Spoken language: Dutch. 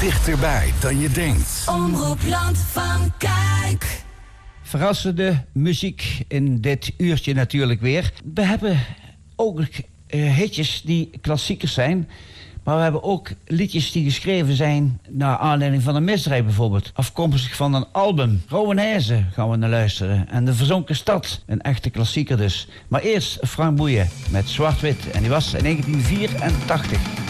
Dichterbij dan je denkt. Omroep Land van Kuik. Verrassende muziek in dit uurtje natuurlijk weer. We hebben ook hitjes die klassiekers zijn. Maar we hebben ook liedjes die geschreven zijn naar aanleiding van een misdrijf bijvoorbeeld. Afkomstig van een album. Rowanese gaan we naar luisteren. En De Verzonken Stad, een echte klassieker dus. Maar eerst Frank Boeien met Zwart-Wit. En die was in 1984.